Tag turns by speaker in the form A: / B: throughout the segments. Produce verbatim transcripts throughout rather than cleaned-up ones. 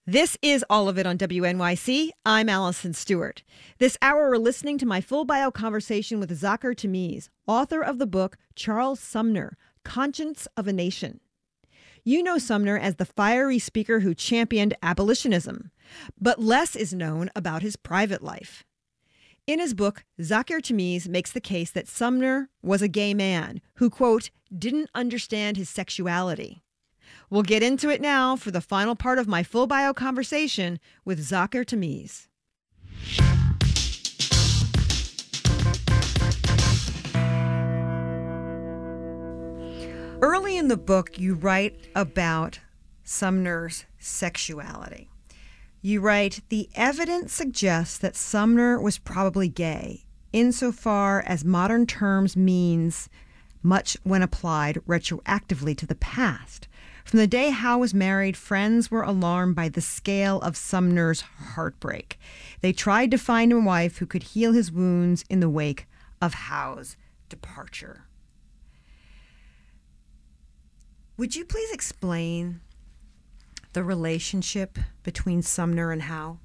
A: This is All of It on W N Y C. I'm Allison Stewart. This hour, we're listening to my full bio conversation with Zakir Tamiz, author of the book Charles Sumner, Conscience of a Nation. You know Sumner as the fiery speaker who championed abolitionism, but less is known about his private life. In his book, Zakir Tamiz makes the case that Sumner was a gay man who, quote, didn't understand his sexuality. We'll get into it now for the final part of my full bio conversation with Zakir Tamiz. Early in the book, you write about Sumner's sexuality. You write, the evidence suggests that Sumner was probably gay, insofar as modern terms means much when applied retroactively to the past. From the day Howe was married, friends were alarmed by the scale of Sumner's heartbreak. They tried to find a wife who could heal his wounds in the wake of Howe's departure. Would you please explain the relationship between Sumner and Howe?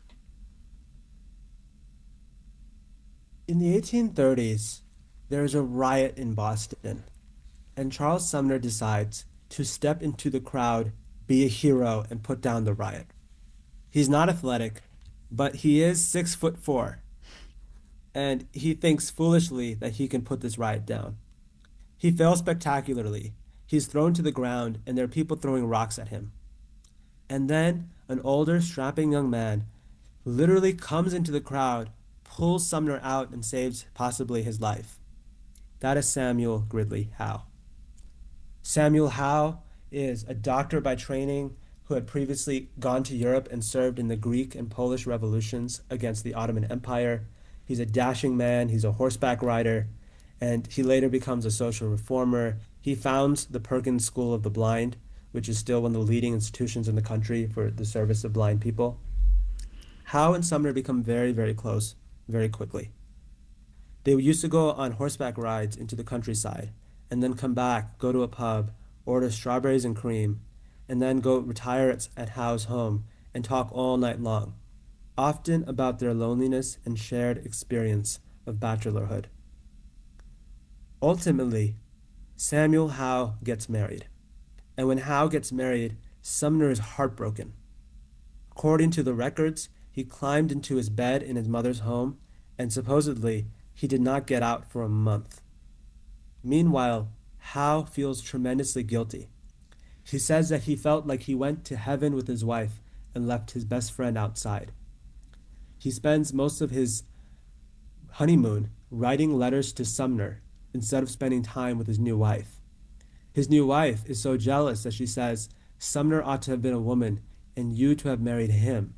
B: In the eighteen thirties, there is a riot in Boston, and Charles Sumner decides to step into the crowd, be a hero, and put down the riot. He's not athletic, but he is six foot four, and he thinks foolishly that he can put this riot down. He fails spectacularly. He's thrown to the ground, and there are people throwing rocks at him. And then an older, strapping young man literally comes into the crowd, pulls Sumner out, and saves possibly his life. That is Samuel Gridley Howe. Samuel Howe is a doctor by training who had previously gone to Europe and served in the Greek and Polish revolutions against the Ottoman Empire. He's a dashing man, he's a horseback rider, and he later becomes a social reformer. He founds the Perkins School of the Blind, which is still one of the leading institutions in the country for the service of blind people. Howe and Sumner become very, very close very quickly. They used to go on horseback rides into the countryside, and then come back, go to a pub, order strawberries and cream, and then go retire at, at Howe's home and talk all night long, often about their loneliness and shared experience of bachelorhood. Ultimately, Samuel Howe gets married, and when Howe gets married, Sumner is heartbroken. According to the records, he climbed into his bed in his mother's home, and supposedly he did not get out for a month. Meanwhile, Howe feels tremendously guilty. He says that he felt like he went to heaven with his wife and left his best friend outside. He spends most of his honeymoon writing letters to Sumner instead of spending time with his new wife. His new wife is so jealous that she says, Sumner ought to have been a woman and you to have married him.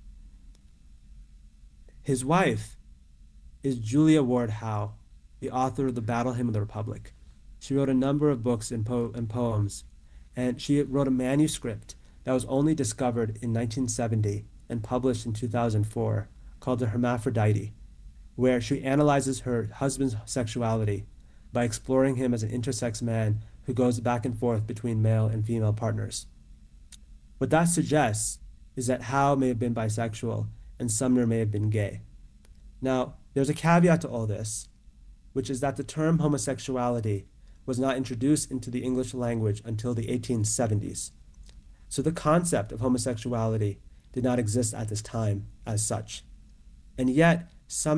B: His wife is Julia Ward Howe, the author of the Battle Hymn of the Republic. She wrote a number of books and, po- and poems, and she wrote a manuscript that was only discovered in nineteen seventy and published in two thousand four called The Hermaphrodite, where she analyzes her husband's sexuality by exploring him as an intersex man who goes back and forth between male and female partners. What that suggests is that Howe may have been bisexual and Sumner may have been gay. Now, there's a caveat to all this, which is that the term homosexuality was not introduced into the English language until the eighteen seventies. So the concept of homosexuality did not exist at this time as such. And yet, some